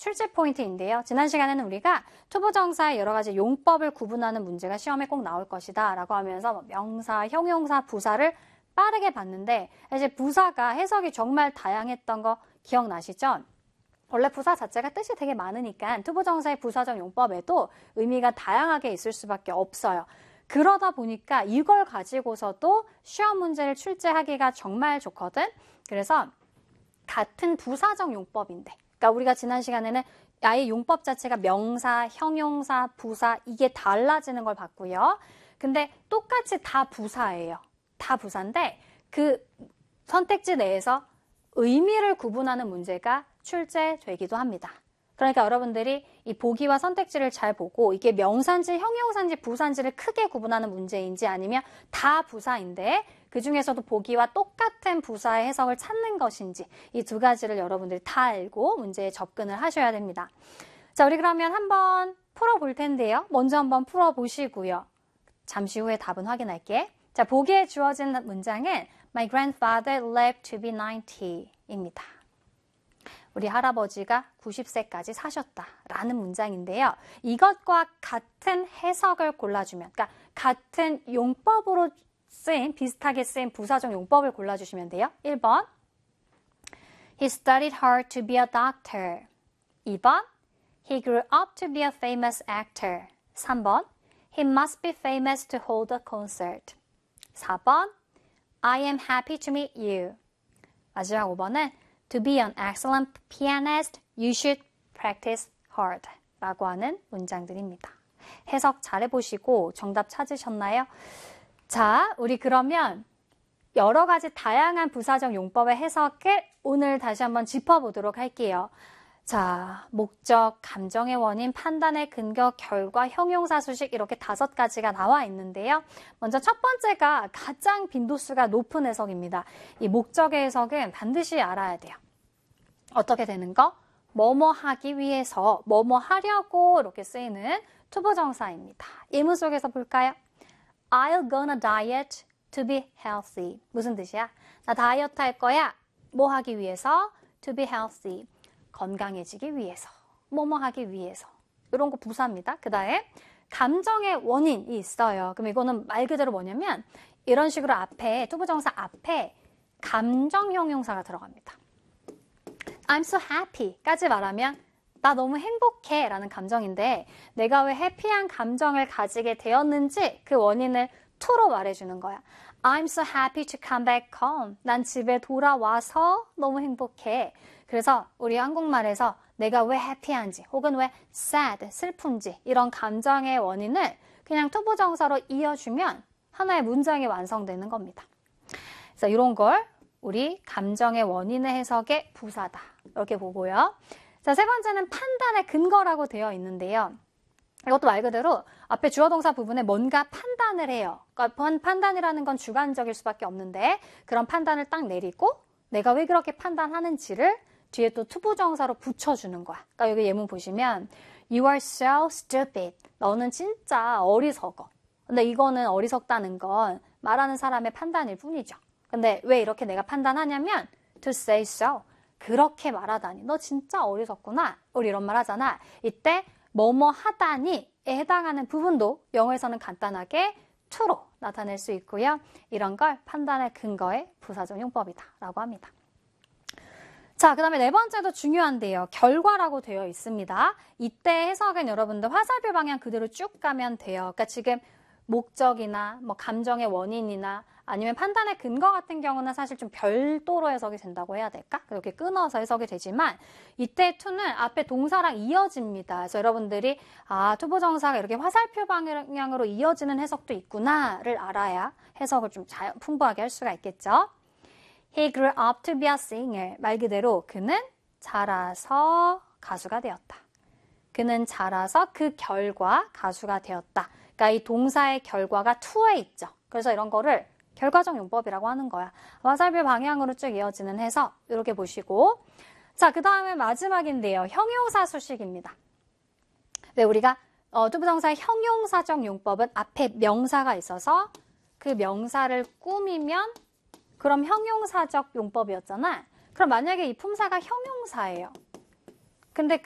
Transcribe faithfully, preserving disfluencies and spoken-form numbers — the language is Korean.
출제 포인트인데요. 지난 시간에는 우리가 투부정사의 여러 가지 용법을 구분하는 문제가 시험에 꼭 나올 것이다 라고 하면서 뭐 명사, 형용사, 부사를 빠르게 봤는데 이제 부사가 해석이 정말 다양했던 거 기억나시죠? 원래 부사 자체가 뜻이 되게 많으니까 투부정사의 부사적 용법에도 의미가 다양하게 있을 수밖에 없어요. 그러다 보니까 이걸 가지고서도 시험 문제를 출제하기가 정말 좋거든. 그래서 같은 부사적 용법인데, 그러니까 우리가 지난 시간에는 아예 용법 자체가 명사, 형용사, 부사 이게 달라지는 걸 봤고요. 근데 똑같이 다 부사예요. 다 부사인데 그 선택지 내에서 의미를 구분하는 문제가 출제되기도 합니다. 그러니까 여러분들이 이 보기와 선택지를 잘 보고 이게 명사인지 형용사인지 부사인지를 크게 구분하는 문제인지 아니면 다 부사인데 그 중에서도 보기와 똑같은 부사의 해석을 찾는 것인지 이 두 가지를 여러분들이 다 알고 문제에 접근을 하셔야 됩니다. 자, 우리 그러면 한번 풀어볼 텐데요. 먼저 한번 풀어보시고요. 잠시 후에 답은 확인할게. 자, 보기에 주어진 문장은 My grandfather lived to be ninety입니다. 우리 할아버지가 구십 세까지 사셨다라는 문장인데요. 이것과 같은 해석을 골라주면, 그러니까 같은 용법으로 쓰인, 비슷하게 쓰인 부사적 용법을 골라주시면 돼요. 일 번, He studied hard to be a doctor. 이 번, He grew up to be a famous actor. 삼 번, He must be famous to hold a concert. 사 번, I am happy to meet you. 마지막 오 번은 To be an excellent pianist, you should practice hard 라고 하는 문장들입니다. 해석 잘해보시고 정답 찾으셨나요? 자, 우리 그러면 여러 가지 다양한 부사적 용법의 해석을 오늘 다시 한번 짚어보도록 할게요. 자, 목적, 감정의 원인, 판단의 근거, 결과, 형용사 수식 이렇게 다섯 가지가 나와 있는데요. 먼저 첫 번째가 가장 빈도수가 높은 해석입니다. 이 목적의 해석은 반드시 알아야 돼요. 어떻게 되는 거? 뭐뭐 하기 위해서, 뭐뭐 하려고 이렇게 쓰이는 투부정사입니다. 예문 속에서 볼까요? I'll gonna diet to be healthy. 무슨 뜻이야? 나 다이어트 할 거야. 뭐 하기 위해서? To be healthy. 건강해지기 위해서, 뭐뭐 하기 위해서 이런 거 부사입니다. 그 다음에 감정의 원인이 있어요. 그럼 이거는 말 그대로 뭐냐면 이런 식으로 앞에 투부정사 앞에 감정 형용사가 들어갑니다. I'm so happy 까지 말하면 나 너무 행복해 라는 감정인데 내가 왜 해피한 감정을 가지게 되었는지 그 원인을 to로 말해주는 거야. I'm so happy to come back home. 난 집에 돌아와서 너무 행복해. 그래서 우리 한국말에서 내가 왜 해피한지 혹은 왜 sad, 슬픈지 이런 감정의 원인을 그냥 투부정사로 이어주면 하나의 문장이 완성되는 겁니다. 그래서 이런 걸 우리 감정의 원인의 해석의 부사다. 이렇게 보고요. 자, 세 번째는 판단의 근거라고 되어 있는데요. 이것도 말 그대로 앞에 주어 동사 부분에 뭔가 판단을 해요. 그러니까 판단이라는 건 주관적일 수밖에 없는데 그런 판단을 딱 내리고 내가 왜 그렇게 판단하는지를 뒤에 또 투부정사로 붙여주는 거야. 그러니까 여기 예문 보시면 You are so stupid. 너는 진짜 어리석어. 근데 이거는 어리석다는 건 말하는 사람의 판단일 뿐이죠. 근데 왜 이렇게 내가 판단하냐면 to say so. 그렇게 말하다니. 너 진짜 어리석구나. 우리 이런 말 하잖아. 이때 뭐뭐 하다니에 해당하는 부분도 영어에서는 간단하게 to로 나타낼 수 있고요. 이런 걸 판단의 근거의 부사적 용법이다 라고 합니다. 자, 그 다음에 네 번째도 중요한데요. 결과라고 되어 있습니다. 이때 해석은 여러분들 화살표 방향 그대로 쭉 가면 돼요. 그러니까 지금 목적이나 뭐 감정의 원인이나 아니면 판단의 근거 같은 경우는 사실 좀 별도로 해석이 된다고 해야 될까? 이렇게 끊어서 해석이 되지만 이때 to는 앞에 동사랑 이어집니다. 그래서 여러분들이 아, 투부정사가 이렇게 화살표 방향으로 이어지는 해석도 있구나를 알아야 해석을 좀 잘 풍부하게 할 수가 있겠죠. He grew up to be a singer. 말 그대로 그는 자라서 가수가 되었다. 그는 자라서 그 결과 가수가 되었다. 그러니까 이 동사의 결과가 to에 있죠. 그래서 이런 거를 결과적 용법이라고 하는 거야. 화살표 방향으로 쭉 이어지는 해석 이렇게 보시고 자, 그 다음에 마지막인데요. 형용사 수식입니다. 왜 우리가 어, 투부정사의 형용사적 용법은 앞에 명사가 있어서 그 명사를 꾸미면 그럼 형용사적 용법이었잖아. 그럼 만약에 이 품사가 형용사예요. 근데